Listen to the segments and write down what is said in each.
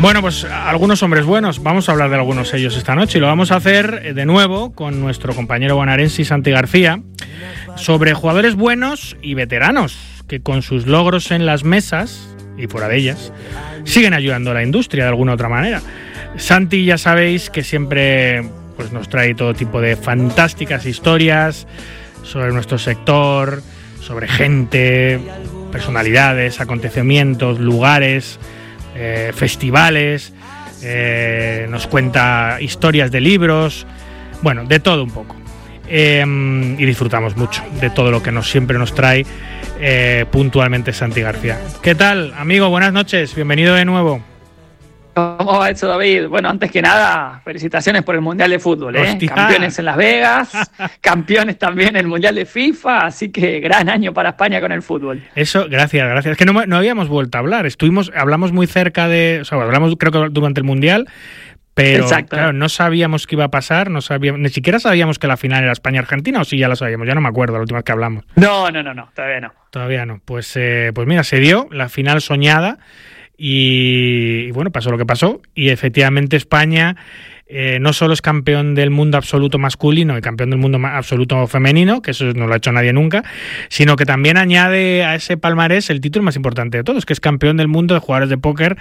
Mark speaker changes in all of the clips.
Speaker 1: Bueno, pues algunos hombres buenos. Vamos a hablar de algunos de ellos esta noche y lo vamos a hacer de nuevo con nuestro compañero bonaerense Santi García sobre jugadores buenos y veteranos que con sus logros en las mesas y fuera de ellas siguen ayudando a la industria de alguna u otra manera. Santi, ya sabéis que siempre pues, nos trae todo tipo de fantásticas historias sobre nuestro sector, sobre gente, personalidades, acontecimientos, lugares, festivales, nos cuenta historias de libros, bueno, de todo un poco. Y disfrutamos mucho de todo lo que siempre nos trae puntualmente Santi García. ¿Qué tal, amigo? Buenas noches, bienvenido de nuevo.
Speaker 2: ¿Cómo va eso, David? Bueno, antes que nada, felicitaciones por el Mundial de Fútbol, ¿eh? Campeones en Las Vegas, campeones también en el Mundial de FIFA, así que gran año para España con el fútbol.
Speaker 1: Eso, gracias. Es que no habíamos vuelto a hablar, hablamos muy cerca hablamos creo que durante el Mundial, pero claro, no sabíamos qué iba a pasar, ni siquiera sabíamos que la final era España-Argentina, o sí ya la sabíamos, ya no me acuerdo la última vez que hablamos.
Speaker 2: No, todavía no. Pues mira, se dio la final soñada. Y bueno, pasó lo que pasó y efectivamente España no solo es campeón del mundo absoluto masculino y campeón del mundo absoluto femenino, que eso no lo ha hecho nadie nunca, sino que también añade a ese palmarés el título más importante de todos, que es campeón del mundo de jugadores de póker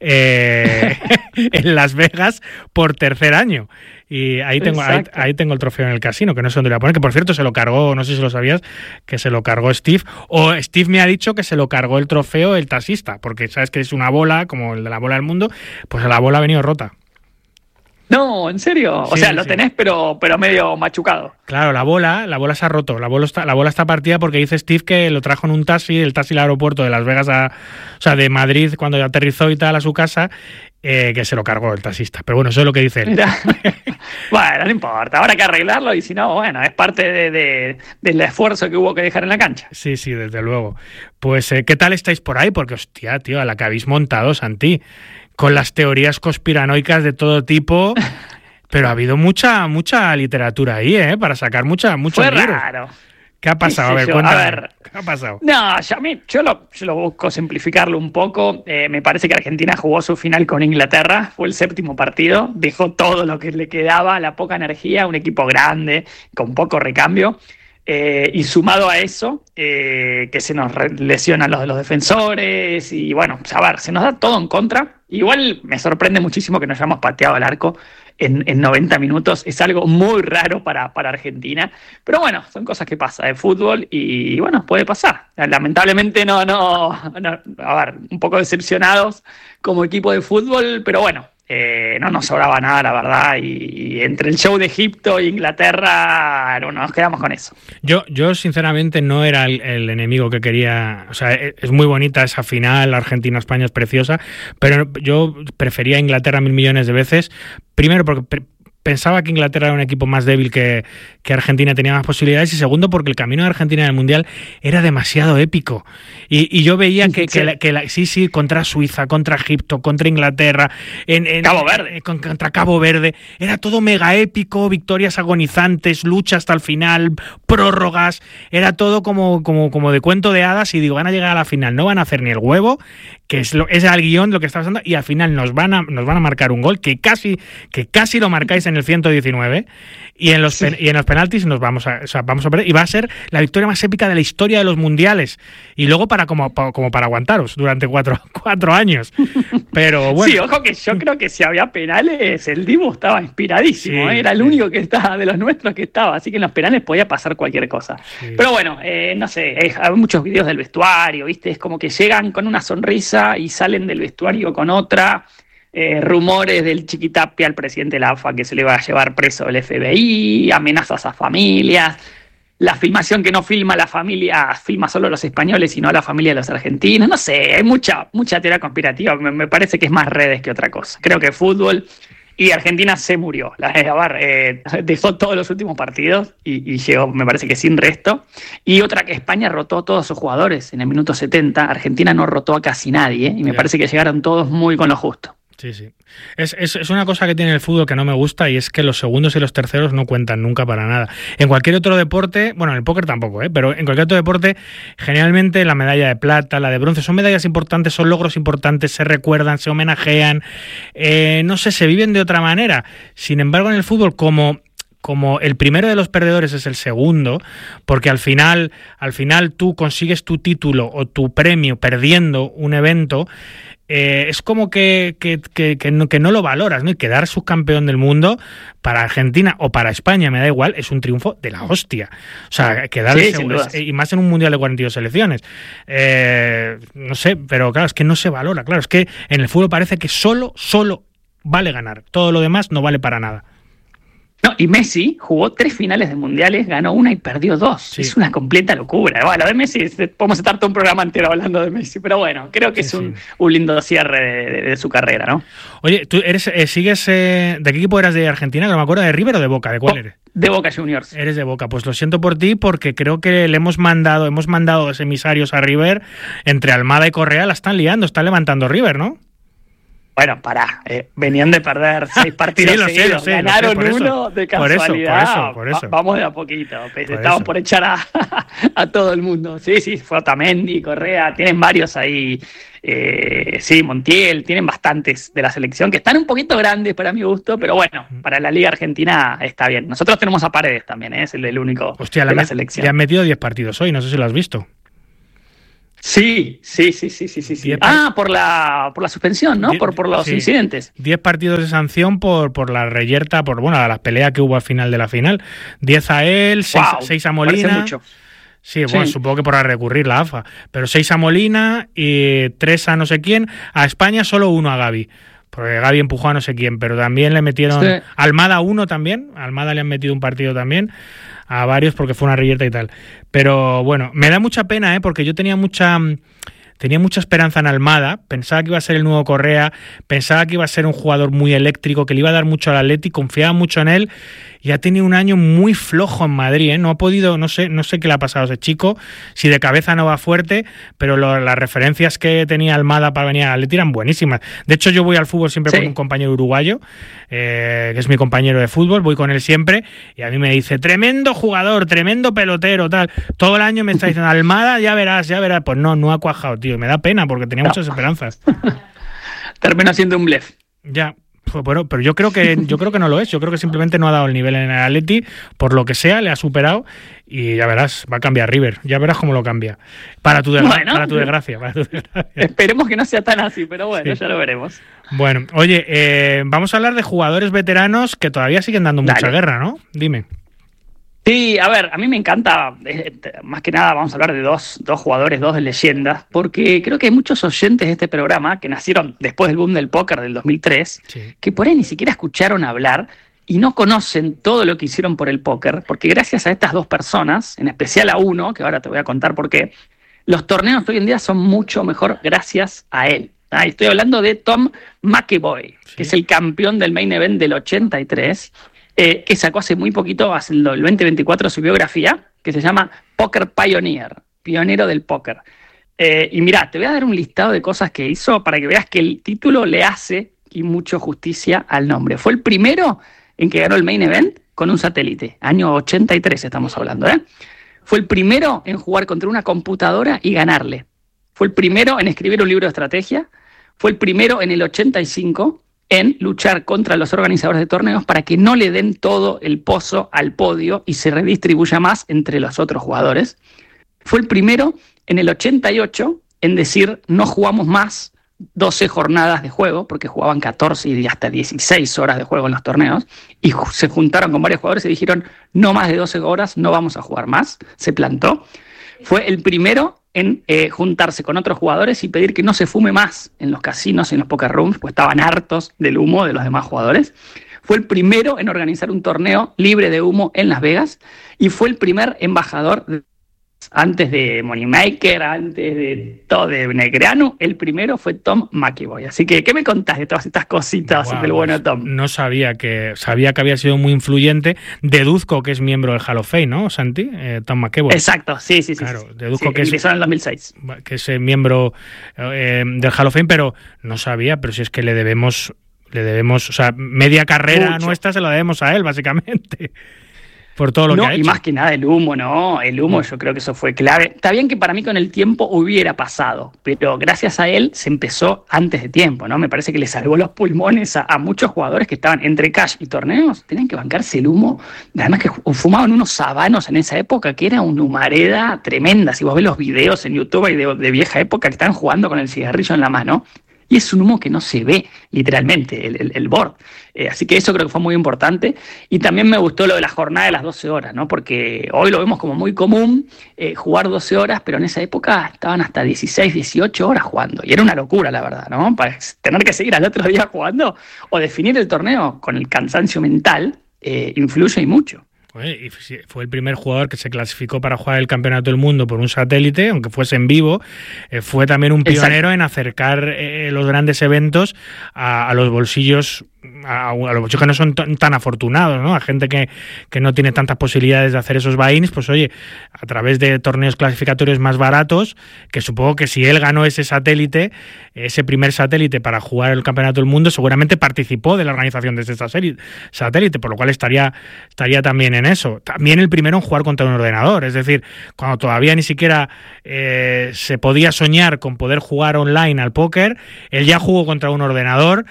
Speaker 2: en Las Vegas por tercer año. Y ahí tengo el trofeo en el casino, que no sé dónde lo voy a poner, que por cierto se lo cargó, no sé si lo sabías, que se lo cargó Steve, o Steve me ha dicho que se lo cargó el trofeo el taxista, porque sabes que es una bola, como el de la bola del mundo, pues la bola ha venido rota. No, ¿en serio? Sí, o sea, lo tenés pero medio machucado.
Speaker 1: Claro, la bola se ha roto, la bola está partida porque dice Steve que lo trajo en un taxi, el taxi del aeropuerto de Las Vegas de Madrid, cuando aterrizó y tal a su casa, que se lo cargó el taxista. Pero bueno, eso es lo que dice él.
Speaker 2: Mira. Bueno, no importa, habrá que arreglarlo y si no, bueno, es parte del esfuerzo que hubo que dejar en la cancha.
Speaker 1: Sí, desde luego. Pues, ¿qué tal estáis por ahí? Porque, hostia, tío, a la que habéis montado, Santi, con las teorías conspiranoicas de todo tipo, pero ha habido mucha literatura ahí, para sacar muchos libros.
Speaker 2: Raro.
Speaker 1: ¿Qué ha pasado? A ver, cuéntame. ¿Qué ha pasado?
Speaker 2: No, yo lo busco simplificarlo un poco. Me parece que Argentina jugó su final con Inglaterra, fue el 7º partido, dejó todo lo que le quedaba, la poca energía, un equipo grande, con poco recambio. Y sumado a eso, que se nos lesionan los defensores y bueno, a ver, se nos da todo en contra. Igual me sorprende muchísimo que nos hayamos pateado al arco en 90 minutos. Es algo muy raro para Argentina. Pero bueno, son cosas que pasan de fútbol y bueno, puede pasar. Lamentablemente no, a ver, un poco decepcionados como equipo de fútbol, pero bueno. No nos sobraba nada, la verdad, y entre el show de Egipto e Inglaterra nos quedamos con eso.
Speaker 1: Yo sinceramente no era el enemigo que quería, o sea, es muy bonita esa final, Argentina-España es preciosa, pero yo prefería Inglaterra 1000 millones de veces, primero porque pensaba que Inglaterra era un equipo más débil que Argentina, tenía más posibilidades, y segundo porque el camino de Argentina en el Mundial era demasiado épico y yo veía que contra Suiza, contra Egipto, contra Inglaterra,
Speaker 2: Cabo Verde,
Speaker 1: contra Cabo Verde, era todo mega épico, victorias agonizantes, lucha hasta el final, prórrogas, era todo como de cuento de hadas, y digo, van a llegar a la final, no van a hacer ni el huevo, que es al guión lo que está pasando, y al final nos van a marcar un gol que casi lo marcáis en el 119, y en los penaltis nos vamos a perder, y va a ser la victoria más épica de la historia de los mundiales, y luego para aguantaros durante cuatro años. Pero bueno.
Speaker 2: Sí, ojo que yo creo que si había penales el Dibu estaba inspiradísimo, era el único que estaba de los nuestros que estaba, así que en los penales podía pasar cualquier cosa. Sí. Pero bueno, no sé, hay muchos videos del vestuario, ¿viste? Es como que llegan con una sonrisa y salen del vestuario con otra. Rumores del Chiquitapia al presidente de la AFA que se le va a llevar preso el FBI, amenazas a familias, la filmación que no filma la familia, filma solo los españoles y no a la familia de los argentinos, no sé, hay mucha teoría conspirativa, me parece que es más redes que otra cosa. Creo que fútbol y Argentina se murió, dejó todos los últimos partidos y llegó, me parece que sin resto. Y otra, que España rotó a todos sus jugadores en el minuto 70, Argentina no rotó a casi nadie, y me parece que llegaron todos muy con lo justo.
Speaker 1: Sí, sí. Es una cosa que tiene el fútbol que no me gusta, y es que los segundos y los terceros no cuentan nunca para nada. En cualquier otro deporte, bueno, en el póker tampoco, pero en cualquier otro deporte, generalmente la medalla de plata, la de bronce, son medallas importantes, son logros importantes, se recuerdan, se homenajean, no sé, se viven de otra manera. Sin embargo, en el fútbol, como el primero de los perdedores es el segundo, porque al final tú consigues tu título o tu premio perdiendo un evento, es como que no lo valoras, ¿no? Y quedar subcampeón del mundo para Argentina o para España, me da igual, es un triunfo de la hostia. O sea, quedar y más en un mundial de 42 selecciones. No sé, pero claro, es que no se valora. Claro, es que en el fútbol parece que solo vale ganar. Todo lo demás no vale para nada.
Speaker 2: No, y Messi jugó 3 finales de mundiales, ganó una y perdió 2. Sí. Es una completa locura. Bueno, de Messi podemos estar todo un programa entero hablando de Messi, pero bueno, creo que es un lindo cierre de su carrera, ¿no?
Speaker 1: Oye, ¿tú sigues de qué equipo eras de Argentina? Que no me acuerdo, ¿de River o de Boca? ¿De cuál eres?
Speaker 2: De Boca Juniors.
Speaker 1: Eres de Boca. Pues lo siento por ti, porque creo que hemos mandado dos emisarios a River. Entre Almada y Correa la están liando, están levantando River, ¿no?
Speaker 2: Bueno, venían de perder 6 partidos seguidos, ganaron uno de casualidad.
Speaker 1: Por eso.
Speaker 2: Vamos de a poquito, estamos por echar a todo el mundo. Sí, fue Otamendi, Correa, tienen varios ahí, Montiel, tienen bastantes de la selección, que están un poquito grandes para mi gusto, pero bueno, para la Liga Argentina está bien. Nosotros tenemos a Paredes también, es el único de la selección.
Speaker 1: Le han metido 10 partidos hoy, no sé si lo has visto.
Speaker 2: Sí. Por la suspensión, ¿no? Por los incidentes.
Speaker 1: 10 partidos de sanción por la reyerta, por la pelea que hubo al final de la final. 10 a él, 6 a Molina.
Speaker 2: Mucho.
Speaker 1: Sí, bueno, supongo que por recurrir la AFA. Pero 6 a Molina y 3 a no sé quién. A España solo 1 a Gavi. Porque Gavi empujó a no sé quién, pero también le metieron... Sí. Almada 1 también. A Almada le han metido un partido también. A varios porque fue una reyerta y tal. Pero bueno, me da mucha pena, porque yo tenía mucha esperanza en Almada, pensaba que iba a ser el nuevo Correa, pensaba que iba a ser un jugador muy eléctrico, que le iba a dar mucho al Atleti, confiaba mucho en él, y ha tenido un año muy flojo en Madrid, no ha podido, no sé qué le ha pasado a ese chico, si de cabeza no va fuerte, pero las referencias que tenía Almada para venir al Atleti eran buenísimas. De hecho, yo voy al fútbol siempre con un compañero uruguayo, que es mi compañero de fútbol, voy con él siempre, y a mí me dice, tremendo jugador, tremendo pelotero, tal. Todo el año me está diciendo, Almada, ya verás. Pues no ha cuajado, tío. Me da pena porque tenía muchas esperanzas.
Speaker 2: Termina siendo un blef.
Speaker 1: Ya. Bueno, pero yo creo que no lo es. Yo creo que simplemente no ha dado el nivel en el Atleti, por lo que sea, le ha superado, y ya verás, va a cambiar River. Ya verás cómo lo cambia. Para tu desgracia.
Speaker 2: Esperemos que no sea tan así, pero bueno, ya lo veremos.
Speaker 1: Bueno, oye, vamos a hablar de jugadores veteranos que todavía siguen dando mucha guerra, ¿no? Dime.
Speaker 2: Sí, a ver, a mí me encanta, más que nada vamos a hablar de dos jugadores, 2 de leyendas, porque creo que hay muchos oyentes de este programa que nacieron después del boom del póker del 2003, que por ahí ni siquiera escucharon hablar y no conocen todo lo que hicieron por el póker, porque gracias a estas 2 personas, en especial a uno, que ahora te voy a contar por qué, los torneos hoy en día son mucho mejor gracias a él. Estoy hablando de Tom McEvoy, que es el campeón del main event del 83, que sacó hace muy poquito, hace el 2024, su biografía, que se llama Poker Pioneer, pionero del póker. Y mirá, te voy a dar un listado de cosas que hizo para que veas que el título le hace y mucho justicia al nombre. Fue el primero en que ganó el main event con un satélite, año 83 estamos hablando, Fue el primero en jugar contra una computadora y ganarle. Fue el primero en escribir un libro de estrategia. Fue el primero en el 85 en luchar contra los organizadores de torneos para que no le den todo el pozo al podio y se redistribuya más entre los otros jugadores. Fue el primero en el 88 en decir no jugamos más 12 jornadas de juego, porque jugaban 14 y hasta 16 horas de juego en los torneos, y se juntaron con varios jugadores y dijeron no más de 12 horas, no vamos a jugar más. Se plantó. Fue el primero en juntarse con otros jugadores y pedir que no se fume más en los casinos y en los poker rooms, pues estaban hartos del humo de los demás jugadores. Fue el primero en organizar un torneo libre de humo en Las Vegas y fue el primer embajador antes de Moneymaker, antes de todo de Negreanu, el primero fue Tom McEvoy. Así que, ¿qué me contás de todas estas cositas del bueno Tom?
Speaker 1: No sabía que había sido muy influyente. Deduzco que es miembro del Hall of Fame, ¿no, Santi? Tom McEvoy.
Speaker 2: Exacto, sí.
Speaker 1: Claro, deduzco que
Speaker 2: ingresó en el 2006.
Speaker 1: Que es miembro del Hall of Fame, pero no sabía, pero si es que le debemos Le debemos, o sea, media carrera
Speaker 2: Mucho.
Speaker 1: nuestra se la debemos a él, básicamente. Por todo lo que ha hecho.
Speaker 2: Y más que nada el humo, ¿no? El humo yo creo que eso fue clave. Está bien que para mí con el tiempo hubiera pasado, pero gracias a él se empezó antes de tiempo, ¿no? Me parece que le salvó los pulmones a muchos jugadores que estaban entre cash y torneos, tenían que bancarse el humo. Además que fumaban unos sabanos en esa época, que era una humareda tremenda. Si vos ves los videos en YouTube y de vieja época que están jugando con el cigarrillo en la mano, y es un humo que no se ve, literalmente, el board. Así que eso creo que fue muy importante. Y también me gustó lo de la jornada de las 12 horas, ¿no? Porque hoy lo vemos como muy común jugar 12 horas, pero en esa época estaban hasta 16, 18 horas jugando. Y era una locura, la verdad, ¿no? Para tener que seguir al otro día jugando o definir el torneo con el cansancio mental influye y mucho.
Speaker 1: Y fue el primer jugador que se clasificó para jugar el Campeonato del Mundo por un satélite, aunque fuese en vivo. Fue también un pionero en acercar los grandes eventos a los bolsillos, a los bolsillos que no son tan afortunados, ¿no? A gente que no tiene tantas posibilidades de hacer esos buy-ins, pues oye, a través de torneos clasificatorios más baratos, que supongo que si él ganó ese satélite, ese primer satélite para jugar el Campeonato del Mundo, seguramente participó de la organización de ese satélite, por lo cual estaría también en eso. También el primero en jugar contra un ordenador, es decir, cuando todavía ni siquiera se podía soñar con poder jugar online al póker, él ya jugó contra un ordenador.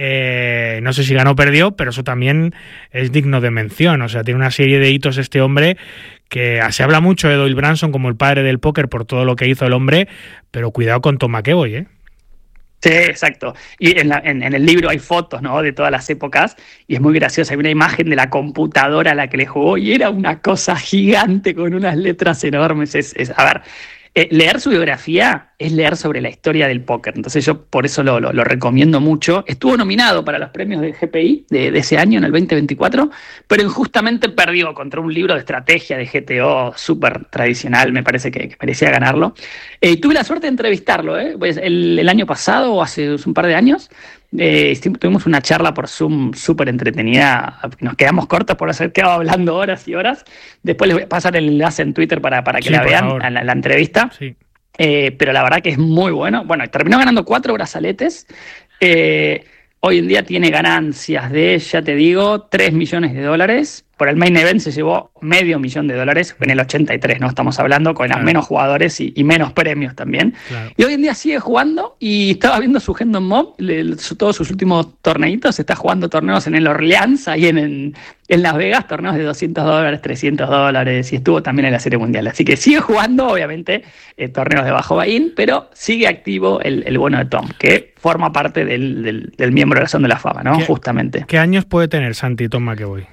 Speaker 1: No sé si ganó o perdió, pero eso también es digno de mención. O sea, tiene una serie de hitos este hombre que se habla mucho de Doyle Branson como el padre del póker por todo lo que hizo el hombre, pero cuidado con Tom McEvoy, ¿eh?
Speaker 2: Sí, exacto. Y en el libro hay fotos, ¿no?, de todas las épocas, y es muy gracioso. Hay una imagen de la computadora a la que le jugó y era una cosa gigante con unas letras enormes. A ver, leer su biografía es leer sobre la historia del póker. Entonces yo por eso lo recomiendo mucho. Estuvo nominado para los premios de GPI de ese año, en el 2024, pero injustamente perdió contra un libro de estrategia de GTO súper tradicional. Me parece que merecía ganarlo. Tuve la suerte de entrevistarlo, pues el año pasado o hace un par de años. Tuvimos una charla por Zoom súper entretenida. Nos quedamos cortos por haber quedado hablando horas y horas. Después les voy a pasar el enlace en Twitter para que la vean, la entrevista. Sí. Pero la verdad que es muy bueno. Bueno, terminó ganando 4 brazaletes. Hoy en día tiene ganancias de, ya te digo, $3 millones. Por el main event se llevó $500,000 en el 83, ¿no? Estamos hablando con menos jugadores y menos premios también. Claro. Y hoy en día sigue jugando y estaba viendo su Hendon Mob, todos sus últimos torneitos, está jugando torneos en el Orleans, ahí en Las Vegas, torneos de $200, $300, y estuvo también en la Serie Mundial. Así que sigue jugando, obviamente, torneos de bajo buy-in, pero sigue activo el bueno de Tom, que forma parte del miembro de la Salón de la Fama, ¿no? Justamente.
Speaker 1: ¿Qué años puede tener Santi Tom McEvoy?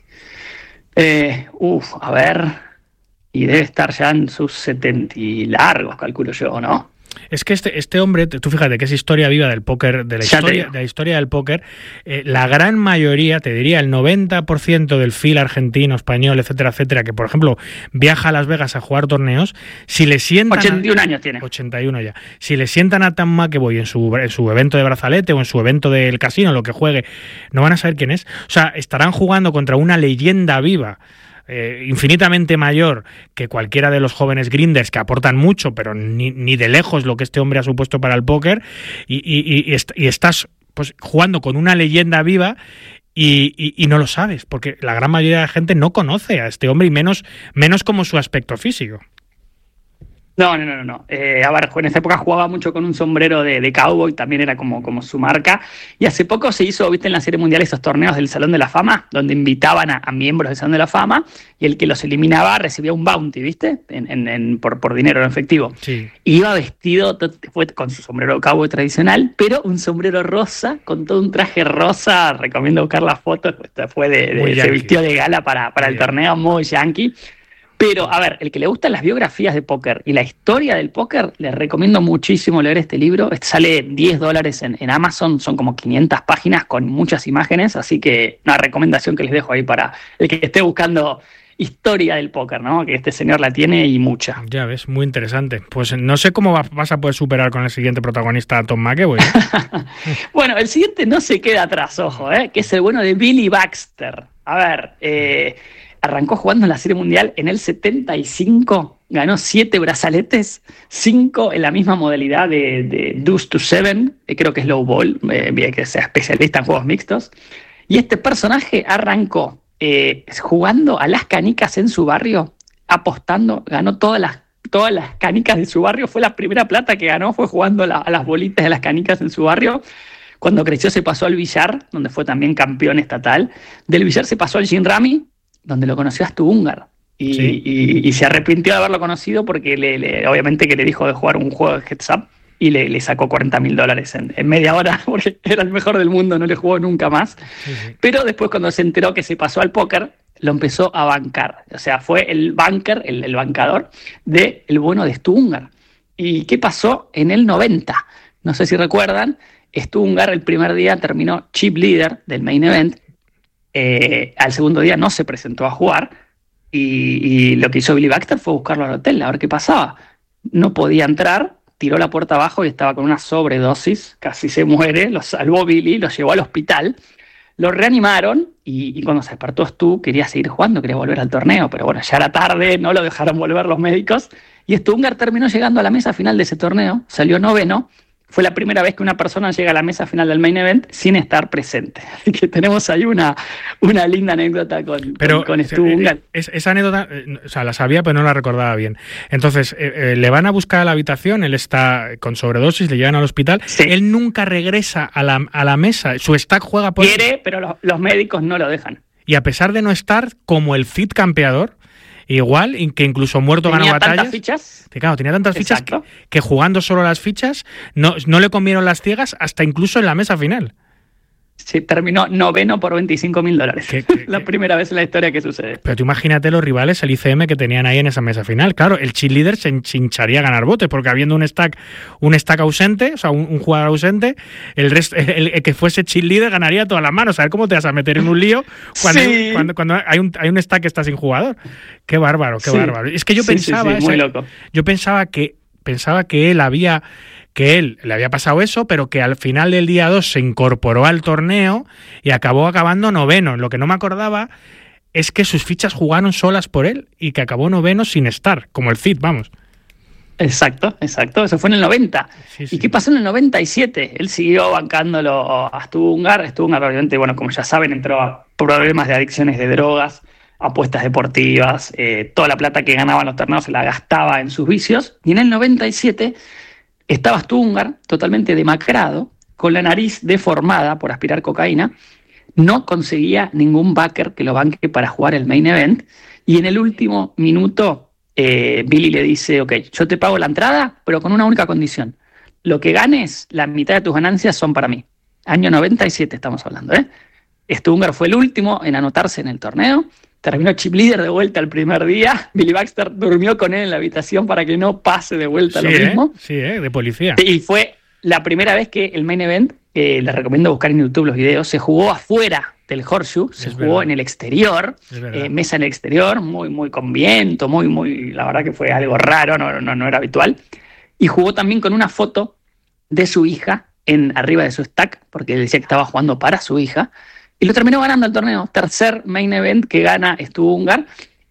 Speaker 2: A ver, y debe estar ya en sus 70 y largos, calculo yo, ¿no?
Speaker 1: Es que este hombre, tú fíjate que es historia viva del póker, de la historia del póker. La gran mayoría, te diría el 90% del fil argentino, español, etcétera, etcétera, que por ejemplo viaja a Las Vegas a jugar torneos, si le sientan
Speaker 2: 81 años tiene.
Speaker 1: 81 ya. Si le sientan a Tom McEvoy en su evento de brazalete o en su evento del casino, lo que juegue, no van a saber quién es. O sea, estarán jugando contra una leyenda viva, infinitamente mayor que cualquiera de los jóvenes grinders que aportan mucho, pero ni de lejos lo que este hombre ha supuesto para el póker, y estás pues jugando con una leyenda viva y no lo sabes, porque la gran mayoría de la gente no conoce a este hombre, y menos como su aspecto físico.
Speaker 2: No. A ver, en esa época jugaba mucho con un sombrero de cowboy, también era como su marca. Y hace poco se hizo, viste, en la Serie Mundial esos torneos del Salón de la Fama, donde invitaban a miembros del Salón de la Fama, y el que los eliminaba recibía un bounty, viste, por dinero en efectivo. Sí. Y iba vestido, fue con su sombrero de cowboy tradicional, pero un sombrero rosa, con todo un traje rosa. Recomiendo buscar las fotos, se vistió de gala para el torneo, muy yankee. Pero, a ver, el que le gustan las biografías de póker y la historia del póker, les recomiendo muchísimo leer este libro. Sale $10 en Amazon, son como 500 páginas con muchas imágenes, así que una recomendación que les dejo ahí para el que esté buscando historia del póker, ¿no? Que este señor la tiene y mucha.
Speaker 1: Ya ves, muy interesante. Pues no sé cómo vas a poder superar con el siguiente protagonista, Tom McEvoy.
Speaker 2: Bueno, el siguiente no se queda atrás, ojo, que es el bueno de Billy Baxter. A ver, arrancó jugando en la Serie Mundial en el 75 ganó 7 brazaletes, 5 en la misma modalidad de Deuce to 7, creo que es low ball, que sea especialista en juegos mixtos. Y este personaje arrancó jugando a las canicas en su barrio, apostando, ganó todas las canicas de su barrio. Fue la primera plata que ganó, fue jugando a las bolitas de las canicas en su barrio. Cuando creció se pasó al billar, donde fue también campeón estatal. Del billar se pasó al Jim Rami, donde lo conoció Astu Ungar. Y se arrepintió de haberlo conocido porque obviamente que le dijo de jugar un juego de heads up y le sacó $40.000 en media hora porque era el mejor del mundo, no le jugó nunca más. Sí. Pero después, cuando se enteró que se pasó al póker, lo empezó a bancar. O sea, fue el banker, el bancador del bueno de Astu Ungar. ¿Y qué pasó en el 90? No sé si recuerdan, Astu Ungar el primer día terminó chip leader del main event. Al segundo día no se presentó a jugar. Y lo que hizo Billy Baxter fue buscarlo al hotel, a ver qué pasaba. No podía entrar, tiró la puerta abajo y estaba con una sobredosis, casi se muere, lo salvó Billy, lo llevó al hospital, lo reanimaron y cuando se despertó Stu quería seguir jugando, quería volver al torneo, pero bueno, ya era tarde, no lo dejaron volver los médicos, y Astu Ungar terminó llegando a la mesa final de ese torneo, salió 9º. Fue la primera vez que una persona llega a la mesa final del main event sin estar presente. Así que tenemos ahí una linda anécdota con Astu Ungar.
Speaker 1: Esa anécdota, o sea, la sabía, pero no la recordaba bien. Entonces, le van a buscar a la habitación, él está con sobredosis, le llevan al hospital. Sí. Él nunca regresa a la mesa, su stack juega por...
Speaker 2: Quiere, pero los médicos no lo dejan.
Speaker 1: Y a pesar de no estar como el Cid campeador, igual, que incluso muerto ganó batallas. Tenía tantas fichas que jugando solo las fichas no le comieron las ciegas hasta incluso en la mesa final.
Speaker 2: Sí, terminó 9º por $25.000. La primera vez en la historia que sucede.
Speaker 1: Pero tú imagínate los rivales, el ICM que tenían ahí en esa mesa final. Claro, el cheerleader se hincharía a ganar botes, porque habiendo un stack ausente, o sea, un jugador ausente, el que fuese cheerleader ganaría todas las manos. A ver cómo te vas a meter en un lío cuando hay un stack que está sin jugador. Qué bárbaro, qué bárbaro. Es que yo pensaba...
Speaker 2: muy loco.
Speaker 1: Yo pensaba que él le había pasado eso, pero que al final del día 2 se incorporó al torneo y acabando 9º. Lo que no me acordaba es que sus fichas jugaron solas por él y que acabó 9º sin estar, como el Cid, vamos.
Speaker 2: Exacto. Eso fue en el 90. Sí. ¿Y qué pasó en el 97? Él siguió bancándolo a Astu Ungar. Astu Ungar, obviamente, bueno, como ya saben, entró a problemas de adicciones de drogas, apuestas deportivas, toda la plata que ganaba en los torneos se la gastaba en sus vicios. Y en el 97... estaba Astu Ungar totalmente demacrado, con la nariz deformada por aspirar cocaína, no conseguía ningún backer que lo banque para jugar el main event, y en el último minuto Billy le dice, ok, yo te pago la entrada, pero con una única condición, lo que ganes, la mitad de tus ganancias son para mí. Año 97 estamos hablando, Astu Ungar fue el último en anotarse en el torneo, terminó chip leader de vuelta el primer día. Billy Baxter durmió con él en la habitación para que no pase de vuelta lo mismo.
Speaker 1: Sí, de policía.
Speaker 2: Y fue la primera vez que el main event, les recomiendo buscar en YouTube los videos, se jugó afuera del Horseshoe, se jugó en el exterior, mesa en el exterior, muy, muy con viento, muy, la verdad que fue algo raro, no era habitual. Y jugó también con una foto de su hija arriba de su stack, porque él decía que estaba jugando para su hija. Y lo terminó ganando el torneo. Tercer main event que gana Astu Ungar.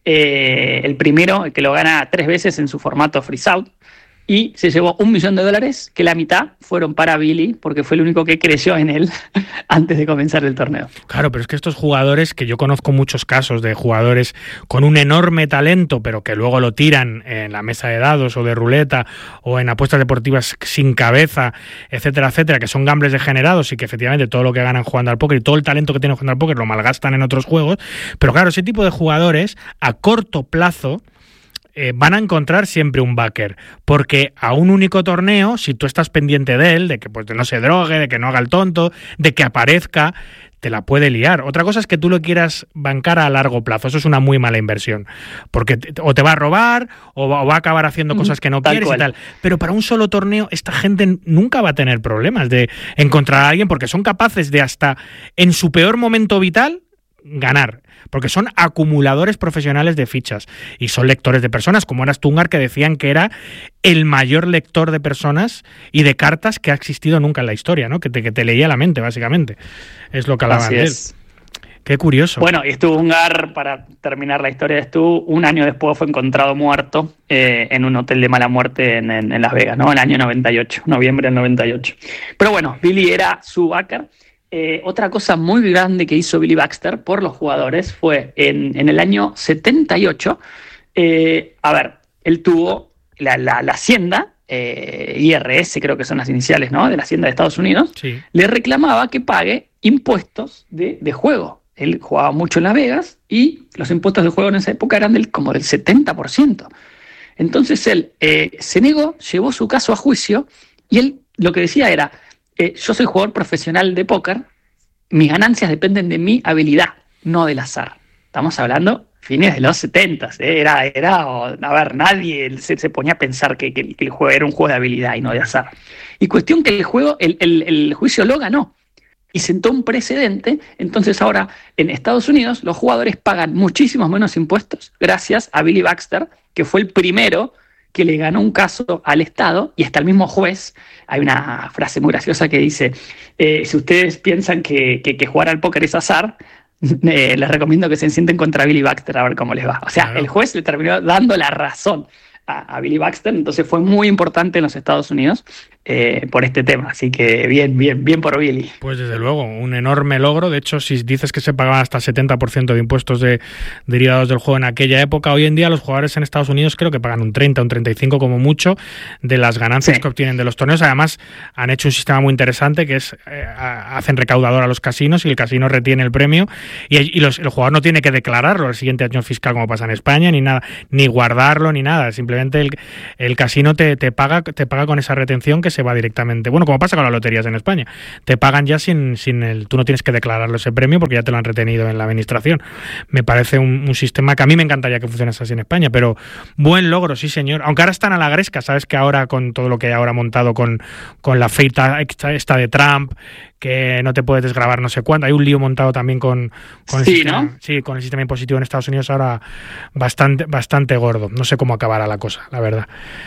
Speaker 2: El primero que lo gana 3 veces en su formato freeze out. Y se llevó $1 millón, que la mitad fueron para Billy, porque fue el único que creció en él antes de comenzar el torneo.
Speaker 1: Claro, pero es que estos jugadores, que yo conozco muchos casos de jugadores con un enorme talento, pero que luego lo tiran en la mesa de dados o de ruleta o en apuestas deportivas sin cabeza, etcétera, etcétera, que son gambles degenerados y que efectivamente todo lo que ganan jugando al póker y todo el talento que tienen jugando al póker lo malgastan en otros juegos. Pero claro, ese tipo de jugadores a corto plazo van a encontrar siempre un backer, porque a un único torneo, si tú estás pendiente de él, de que pues no se drogue, de que no haga el tonto, de que aparezca, te la puede liar. Otra cosa es que tú lo quieras bancar a largo plazo. Eso es una muy mala inversión, porque o te va a robar o va a acabar haciendo cosas que no quieres y tal. Pero para un solo torneo esta gente nunca va a tener problemas de encontrar a alguien, porque son capaces de hasta en su peor momento vital ganar, porque son acumuladores profesionales de fichas y son lectores de personas, como era Astu Ungar, que decían que era el mayor lector de personas y de cartas que ha existido nunca en la historia, ¿no? Que te leía la mente, básicamente. Es lo que hablaban de él. Qué curioso.
Speaker 2: Bueno, y Stu Ungar, para terminar la historia de Stu, un año después fue encontrado muerto en un hotel de mala muerte en Las Vegas, ¿no? En el año 98, noviembre del 98. Pero bueno, Billy era su backer. Otra cosa muy grande que hizo Billy Baxter por los jugadores fue en el año 78. Él tuvo la Hacienda, IRS, creo que son las iniciales, ¿no? De la Hacienda de Estados Unidos,
Speaker 1: sí.
Speaker 2: Le reclamaba que pague impuestos de juego. Él jugaba mucho en Las Vegas y los impuestos de juego en esa época eran como del 70%. Entonces él se negó, llevó su caso a juicio y él lo que decía era, yo soy jugador profesional de póker, mis ganancias dependen de mi habilidad, no del azar. Estamos hablando fines de los 70, nadie se ponía a pensar que el juego era un juego de habilidad y no de azar. Y cuestión que el juicio lo ganó y sentó un precedente. Entonces ahora en Estados Unidos los jugadores pagan muchísimos menos impuestos gracias a Billy Baxter, que fue el primero que le ganó un caso al Estado y hasta el mismo juez. Hay una frase muy graciosa que dice, si ustedes piensan que jugar al póker es azar, les recomiendo que se sienten contra Billy Baxter a ver cómo les va. O sea, claro. El juez le terminó dando la razón a Billy Baxter, entonces fue muy importante en los Estados Unidos por este tema, así que bien por Billy.
Speaker 1: Pues desde luego, un enorme logro. De hecho, si dices que se pagaban hasta 70% de impuestos derivados del juego en aquella época, hoy en día los jugadores en Estados Unidos creo que pagan un 30, un 35 como mucho de las ganancias que obtienen de los torneos. Además, han hecho un sistema muy interesante que es, hacen recaudador a los casinos y el casino retiene el premio y el jugador no tiene que declararlo el siguiente año fiscal como pasa en España, ni nada, ni guardarlo, ni nada. Simplemente el casino te paga con esa retención que se va directamente. Bueno, como pasa con las loterías en España. Te pagan ya tú no tienes que declararlo ese premio porque ya te lo han retenido en la administración. Me parece un sistema que a mí me encantaría que funcionase así en España, pero buen logro, sí señor. Aunque ahora están a la gresca, sabes que ahora con todo lo que hay ahora montado con la feita esta de Trump, que no te puedes desgravar no sé cuánto. Hay un lío montado también con el sistema, ¿no? Sí, con el sistema impositivo en Estados Unidos ahora bastante gordo. No sé cómo acabará la cosa, la verdad.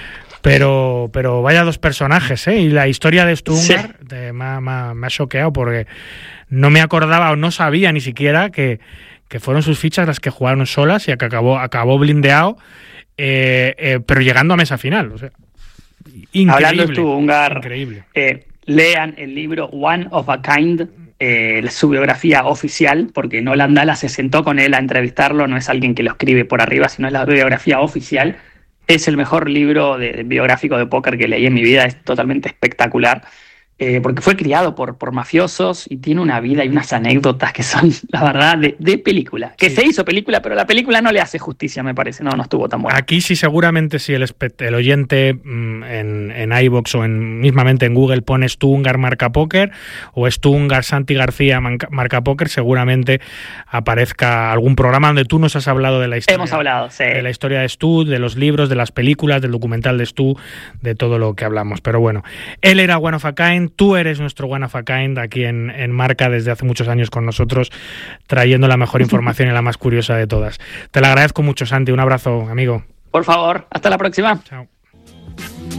Speaker 1: Pero vaya dos personajes, ¿eh? Y la historia de Stu Ungar me ha choqueado porque no me acordaba o no sabía ni siquiera que fueron sus fichas las que jugaron solas y que acabó blindeado, pero llegando a mesa final. O sea, increíble.
Speaker 2: Hablando de Stu Ungar,
Speaker 1: increíble.
Speaker 2: Lean el libro One of a Kind, su biografía oficial, porque Nolan Dalla se sentó con él a entrevistarlo, no es alguien que lo escribe por arriba, sino es la biografía oficial. Es el mejor libro biográfico de póker que leí en mi vida, es totalmente espectacular, porque fue criado por mafiosos y tiene una vida y unas anécdotas que son, la verdad, de película. Que se hizo película, pero la película no le hace justicia, me parece, no estuvo tan buena.
Speaker 1: Aquí sí, seguramente si el oyente en iVoox o mismamente en Google pone Stu Ungar marca póker o Stu Ungar Santi García marca póker, seguramente aparezca algún programa donde tú nos has hablado de la historia.
Speaker 2: Hemos hablado, sí.
Speaker 1: De la historia de Stu, de los libros, de las películas, del documental de Stu, de todo lo que hablamos. Pero bueno, él era One of a Kind. Tú eres nuestro One of a Kind aquí en Marca desde hace muchos años con nosotros, trayendo la mejor información y la más curiosa de todas. Te la agradezco mucho, Santi. Un abrazo, amigo.
Speaker 2: Por favor, hasta la próxima.
Speaker 1: Chao.